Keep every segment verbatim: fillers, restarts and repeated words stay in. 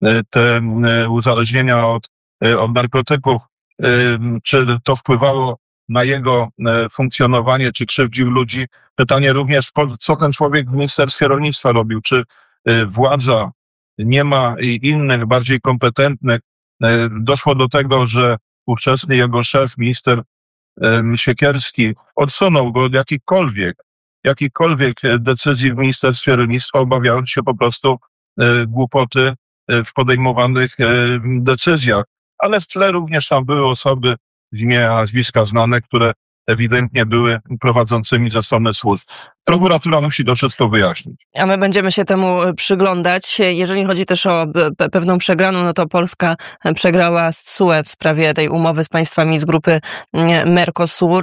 te uzależnienia od, od narkotyków, czy to wpływało na jego funkcjonowanie, czy krzywdził ludzi. Pytanie również, co ten człowiek w Ministerstwie Rolnictwa robił, czy władza nie ma innych, bardziej kompetentnych. Doszło do tego, że ówczesny jego szef, minister Siekierski, odsunął go od jakichkolwiek, jakichkolwiek decyzji w Ministerstwie Rolnictwa, obawiając się po prostu głupoty w podejmowanych decyzjach. Ale w tle również tam były osoby z imienia, nazwiska znane, które ewidentnie były prowadzącymi ze strony służb. Prokuratura musi to wszystko wyjaśnić. A my będziemy się temu przyglądać. Jeżeli chodzi też o pewną przegraną, no to Polska przegrała z C U E w sprawie tej umowy z państwami z grupy Mercosur.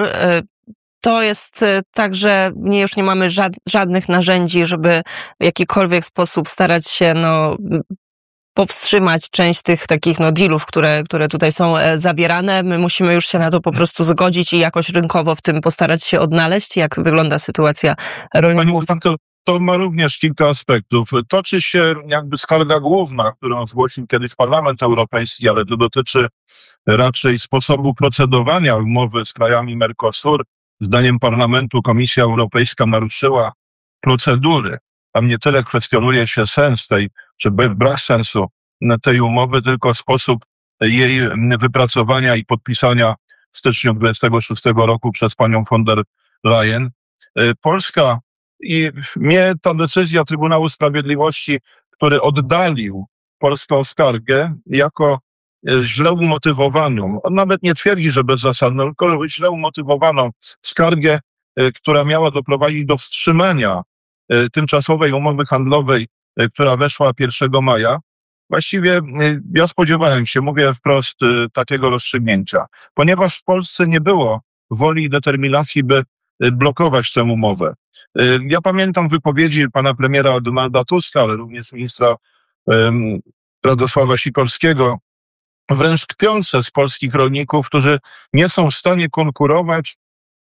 To jest tak, że nie, już nie mamy żadnych narzędzi, żeby w jakikolwiek sposób starać się no, powstrzymać część tych takich no, dealów, które, które tutaj są zawierane. My musimy już się na to po prostu zgodzić i jakoś rynkowo w tym postarać się odnaleźć. Jak wygląda sytuacja rolników? To, to ma również kilka aspektów. Toczy się jakby skarga główna, którą zgłosił kiedyś Parlament Europejski, ale to dotyczy raczej sposobu procedowania umowy z krajami Mercosur. Zdaniem Parlamentu Komisja Europejska naruszyła procedury. Tam nie tyle kwestionuje się sens tej, czy brak sensu tej umowy, tylko sposób jej wypracowania i podpisania w styczniu dwudziestego szóstego roku przez panią von der Leyen. Polska i mnie ta decyzja Trybunału Sprawiedliwości, który oddalił polską skargę jako źle umotywowaną, on nawet nie twierdzi, że bezzasadną, tylko źle umotywowaną skargę, która miała doprowadzić do wstrzymania tymczasowej umowy handlowej, która weszła pierwszego maja. Właściwie ja spodziewałem się, mówię wprost, takiego rozstrzygnięcia, ponieważ w Polsce nie było woli i determinacji, by blokować tę umowę. Ja pamiętam wypowiedzi pana premiera Donalda Tuska, ale również ministra um, Radosława Sikorskiego, wręcz kpiące z polskich rolników, którzy nie są w stanie konkurować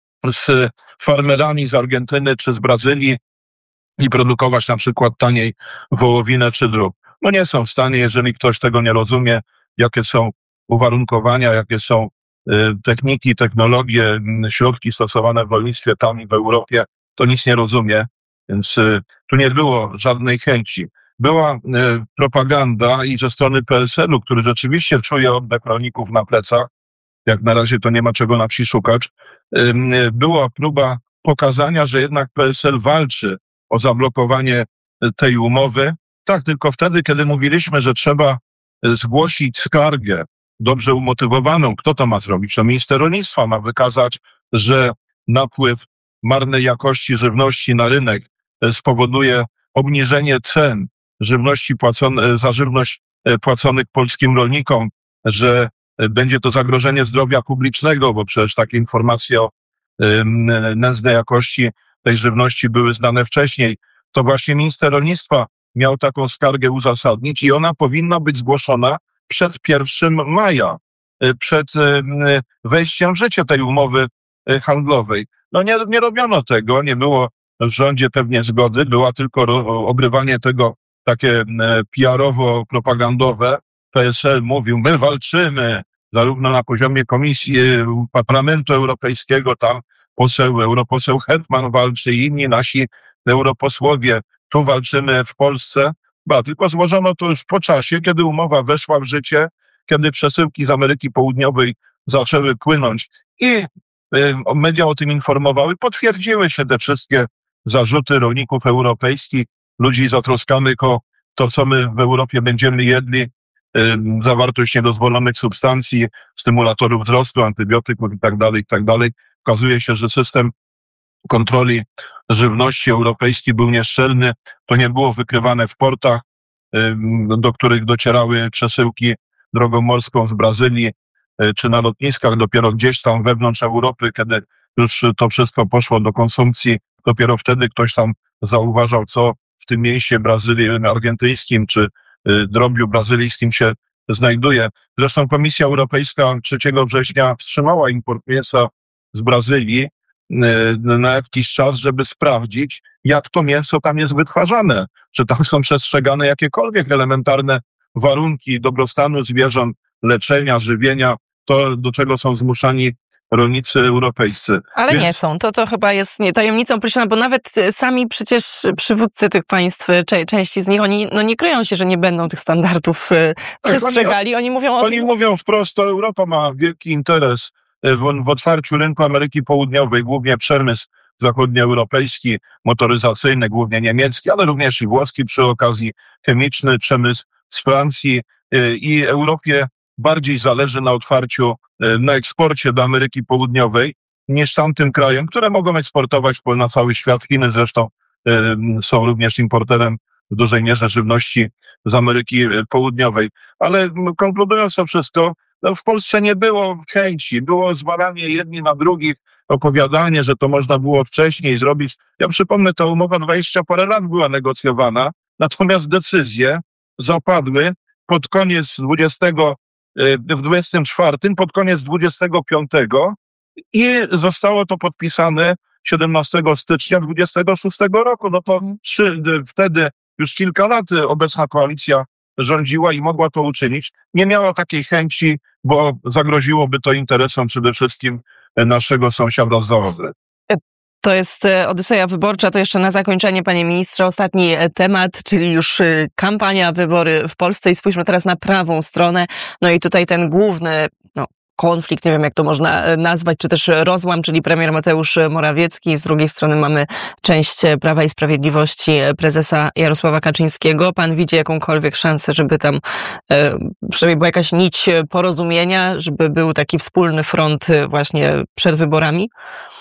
z farmerami z Argentyny czy z Brazylii i produkować na przykład taniej wołowinę czy drób. No nie są w stanie, jeżeli ktoś tego nie rozumie, jakie są uwarunkowania, jakie są y, techniki, technologie, środki stosowane w rolnictwie tam i w Europie, to nic nie rozumie, więc y, tu nie było żadnej chęci. Była y, propaganda i ze strony P S L u, który rzeczywiście czuje oddech rolników na plecach, jak na razie to nie ma czego na wsi szukać, y, y, była próba pokazania, że jednak P S L walczy o zablokowanie tej umowy. Tak, tylko wtedy, kiedy mówiliśmy, że trzeba zgłosić skargę dobrze umotywowaną, kto to ma zrobić? To minister rolnictwa ma wykazać, że napływ marnej jakości żywności na rynek spowoduje obniżenie cen żywności płacone, za żywność płaconych polskim rolnikom, że będzie to zagrożenie zdrowia publicznego, bo przecież takie informacje o nędznej jakości tej żywności były znane wcześniej. To właśnie minister rolnictwa miał taką skargę uzasadnić i ona powinna być zgłoszona przed pierwszego maja, przed wejściem w życie tej umowy handlowej. No nie, nie robiono tego, nie było w rządzie pewnie zgody, była tylko ogrywanie tego takie P R owo-propagandowe. P S L mówił, my walczymy, zarówno na poziomie Komisji Parlamentu Europejskiego, tam poseł, europoseł Hetman walczy i inni nasi europosłowie, tu walczymy w Polsce. Ba, tylko złożono to już po czasie, kiedy umowa weszła w życie, kiedy przesyłki z Ameryki Południowej zaczęły płynąć i y, media o tym informowały, potwierdziły się te wszystkie zarzuty rolników europejskich, ludzi zatroskanych o to, co my w Europie będziemy jedli, y, zawartość niedozwolonych substancji, stymulatorów wzrostu, antybiotyków i tak dalej, i tak dalej. Okazuje się, że system kontroli żywności europejskiej był nieszczelny, to nie było wykrywane w portach, do których docierały przesyłki drogą morską z Brazylii, czy na lotniskach, dopiero gdzieś tam wewnątrz Europy, kiedy już to wszystko poszło do konsumpcji, dopiero wtedy ktoś tam zauważał, co w tym mięsie Brazylii, argentyńskim, czy drobiu brazylijskim się znajduje. Zresztą Komisja Europejska trzeciego września wstrzymała import mięsa z Brazylii na jakiś czas, żeby sprawdzić, jak to mięso tam jest wytwarzane, czy tam są przestrzegane jakiekolwiek elementarne warunki dobrostanu zwierząt, leczenia, żywienia, to do czego są zmuszani rolnicy europejscy. Ale Więc... nie są. To, to chyba jest nie tajemnicą prosiona, bo nawet sami przecież przywódcy tych państw, części z nich, oni no nie kryją się, że nie będą tych standardów przestrzegali. Oni, oni mówią o Oni tym... mówią wprost, to Europa ma wielki interes w, w otwarciu rynku Ameryki Południowej, głównie przemysł zachodnioeuropejski, motoryzacyjny, głównie niemiecki, ale również i włoski przy okazji, chemiczny przemysł z Francji i Europie bardziej zależy na otwarciu, na eksporcie do Ameryki Południowej niż tamtym krajom, które mogą eksportować na cały świat. Chiny zresztą są również importerem w dużej mierze żywności z Ameryki Południowej. Ale konkludując to wszystko, no w Polsce nie było chęci, było zwalanie jedni na drugich, opowiadanie, że to można było wcześniej zrobić. Ja przypomnę, ta umowa dwadzieścia parę lat była negocjowana, natomiast decyzje zapadły pod koniec dwudziestego, w dwudziestym czwartym, pod koniec dwudziestego piątego i zostało to podpisane siedemnastego stycznia dwudziestego szóstego roku. No to trzy, wtedy już kilka lat obecna koalicja rządziła i mogła to uczynić. Nie miała takiej chęci, bo zagroziłoby to interesom przede wszystkim naszego sąsiada z Odry. To jest Odyseja Wyborcza. To jeszcze na zakończenie, panie ministrze, ostatni temat, czyli już kampania, wybory w Polsce i spójrzmy teraz na prawą stronę. No i tutaj ten główny, no, konflikt, nie wiem jak to można nazwać, czy też rozłam, czyli premier Mateusz Morawiecki. Z drugiej strony mamy część Prawa i Sprawiedliwości prezesa Jarosława Kaczyńskiego. Pan widzi jakąkolwiek szansę, żeby tam e, przynajmniej była jakaś nić porozumienia, żeby był taki wspólny front właśnie przed wyborami?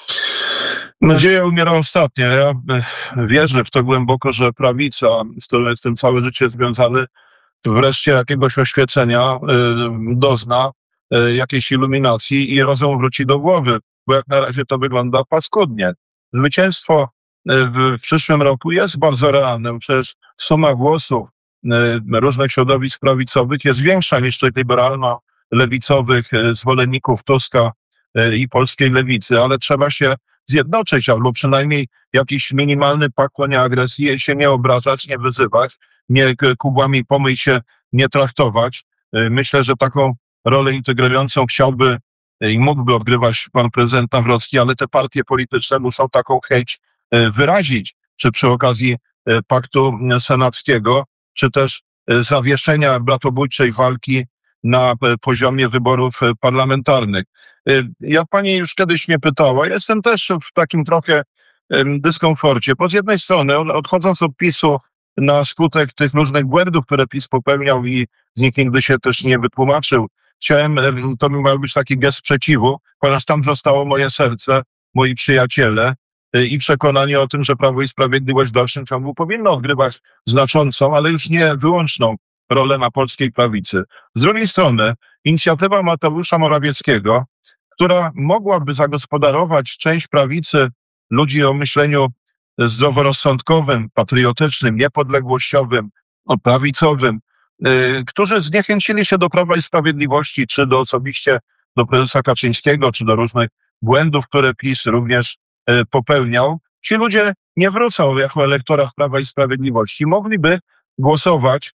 Nadzieja umiera ostatnia. Ja wierzę w to głęboko, że prawica, z którą jestem całe życie związany, wreszcie jakiegoś oświecenia dozna, jakiejś iluminacji i rozum wróci do głowy, bo jak na razie to wygląda paskudnie. Zwycięstwo w przyszłym roku jest bardzo realne. Przecież suma głosów różnych środowisk prawicowych jest większa niż tych liberalno-lewicowych zwolenników Tuska i polskiej lewicy, ale trzeba się zjednoczyć, albo przynajmniej jakiś minimalny pakt o nieagresji, się nie obrażać, nie wyzywać, nie kubłami pomyj się, nie traktować. Myślę, że taką rolę integrującą chciałby i mógłby odgrywać pan prezydent Nawrocki, ale te partie polityczne muszą taką chęć wyrazić, czy przy okazji paktu senackiego, czy też zawieszenia bratobójczej walki na poziomie wyborów parlamentarnych. Jak pani już kiedyś mnie pytała, jestem też w takim trochę dyskomforcie, bo z jednej strony odchodząc od PiSu na skutek tych różnych błędów, które PiS popełniał i z nich nigdy się też nie wytłumaczył, chciałem, to miał być taki gest sprzeciwu, ponieważ tam zostało moje serce, moi przyjaciele i przekonanie o tym, że Prawo i Sprawiedliwość w dalszym ciągu powinno odgrywać znaczącą, ale już nie wyłączną rolę na polskiej prawicy. Z drugiej strony inicjatywa Mateusza Morawieckiego, która mogłaby zagospodarować część prawicy, ludzi o myśleniu zdroworozsądkowym, patriotycznym, niepodległościowym, no, prawicowym, yy, którzy zniechęcili się do Prawa i Sprawiedliwości, czy do osobiście do prezesa Kaczyńskiego, czy do różnych błędów, które PiS również yy, popełniał. Ci ludzie nie wrócą jako elektorat Prawa i Sprawiedliwości. Mogliby głosować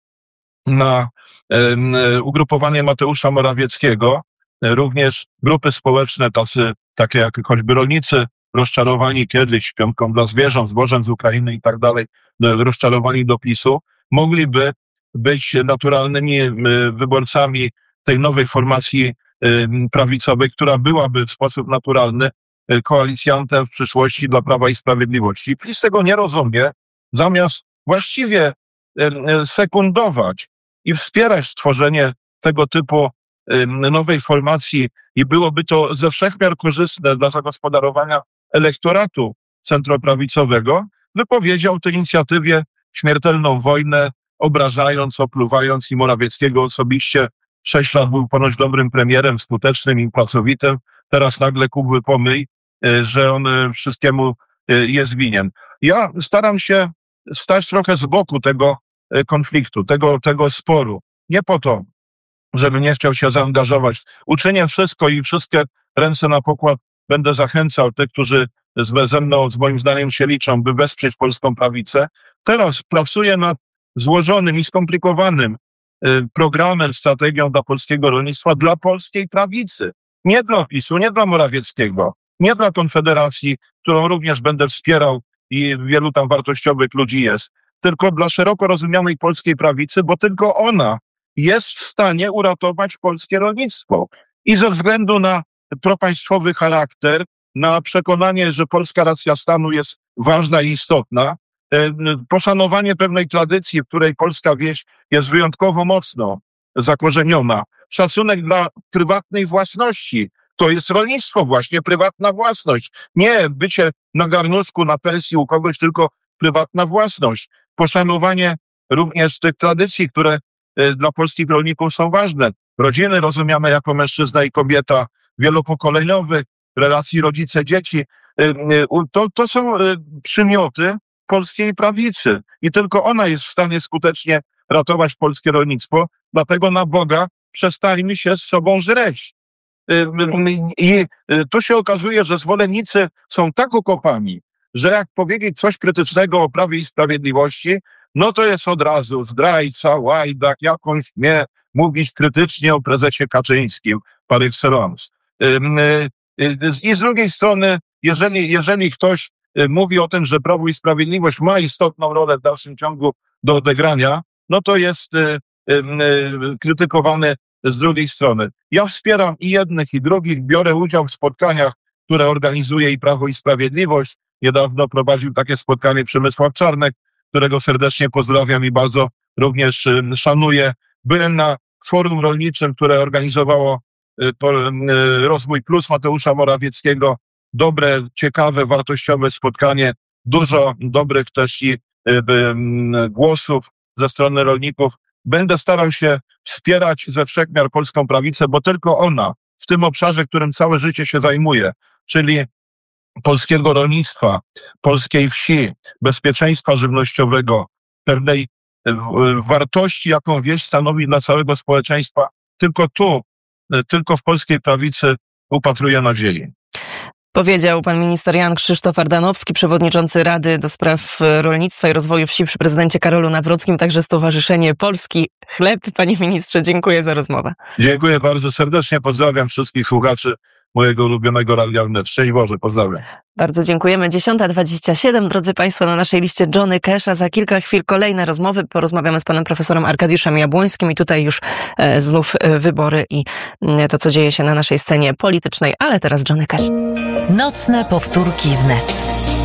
na yy, ugrupowanie Mateusza Morawieckiego, yy, również grupy społeczne, tacy, takie jak choćby rolnicy, rozczarowani kiedyś piątką dla zwierząt, zbożem z Ukrainy i tak dalej, rozczarowani do PiSu, mogliby być naturalnymi wyborcami tej nowej formacji prawicowej, która byłaby w sposób naturalny koalicjantem w przyszłości dla Prawa i Sprawiedliwości. PiS tego nie rozumie, zamiast właściwie sekundować i wspierać stworzenie tego typu nowej formacji i byłoby to ze wszech miar korzystne dla zagospodarowania elektoratu centroprawicowego, wypowiedział tej inicjatywie śmiertelną wojnę, obrażając, opluwając i Morawieckiego osobiście. Sześć lat był ponoć dobrym premierem, skutecznym i pracowitym. Teraz nagle kubły pomyj, że on wszystkiemu jest winien. Ja staram się stać trochę z boku tego konfliktu, tego, tego sporu. Nie po to, żebym nie chciał się zaangażować. Uczynię wszystko i wszystkie ręce na pokład będę zachęcał tych, którzy ze mną, z moim zdaniem się liczą, by wesprzeć polską prawicę. Teraz pracuję nad złożonym i skomplikowanym programem, strategią dla polskiego rolnictwa, dla polskiej prawicy. Nie dla PiSu, nie dla Morawieckiego, nie dla Konfederacji, którą również będę wspierał i wielu tam wartościowych ludzi jest, tylko dla szeroko rozumianej polskiej prawicy, bo tylko ona jest w stanie uratować polskie rolnictwo. I ze względu na propaństwowy charakter, na przekonanie, że polska racja stanu jest ważna i istotna, poszanowanie pewnej tradycji, w której polska wieś jest wyjątkowo mocno zakorzeniona, szacunek dla prywatnej własności. To jest rolnictwo właśnie, prywatna własność. Nie bycie na garnuszku, na pensji u kogoś, tylko prywatna własność. Poszanowanie również tych tradycji, które dla polskich rolników są ważne. Rodziny rozumiane jako mężczyzna i kobieta, wielopokoleniowych, relacji rodzice-dzieci. To, to są przymioty polskiej prawicy i tylko ona jest w stanie skutecznie ratować polskie rolnictwo. Dlatego na Boga przestańmy się z sobą żreć. I tu się okazuje, że zwolennicy są tak ukopani, że jak powiedzieć coś krytycznego o Prawie i Sprawiedliwości, no to jest od razu zdrajca, łajdak, jakąś mnie mówić krytycznie o prezesie Kaczyńskim par excellence. I z drugiej strony, jeżeli, jeżeli ktoś mówi o tym, że Prawo i Sprawiedliwość ma istotną rolę w dalszym ciągu do odegrania, no to jest krytykowany z drugiej strony. Ja wspieram i jednych, i drugich, biorę udział w spotkaniach, które organizuje i Prawo i Sprawiedliwość. Niedawno prowadził takie spotkanie Przemysław Czarnek, którego serdecznie pozdrawiam i bardzo również szanuję. Byłem na forum rolniczym, które organizowało Rozwój Plus Mateusza Morawieckiego. Dobre, ciekawe, wartościowe spotkanie. Dużo dobrych też i głosów ze strony rolników. Będę starał się wspierać ze wszech miar polską prawicę, bo tylko ona w tym obszarze, którym całe życie się zajmuje, czyli polskiego rolnictwa, polskiej wsi, bezpieczeństwa żywnościowego, pewnej wartości, jaką wieś stanowi dla całego społeczeństwa, tylko tu, tylko w polskiej prawicy upatruje nadziei. Powiedział pan minister Jan Krzysztof Ardanowski, przewodniczący Rady do Spraw Rolnictwa i Rozwoju Wsi przy prezydencie Karolu Nawrockim, także Stowarzyszenie Polski Chleb. Panie ministrze, dziękuję za rozmowę. Dziękuję bardzo serdecznie, pozdrawiam wszystkich słuchaczy mojego ulubionego Radia Wnet. Szczęść Boże, pozdrawiam. Bardzo dziękujemy. dziesiąta dwadzieścia siedem, drodzy Państwo, na naszej liście Johnny Cash, a za kilka chwil kolejne rozmowy. Porozmawiamy z panem profesorem Arkadiuszem Jabłońskim i tutaj już e, znów e, wybory i e, to, co dzieje się na naszej scenie politycznej, ale teraz Johnny Cash. Nocne powtórki wnet.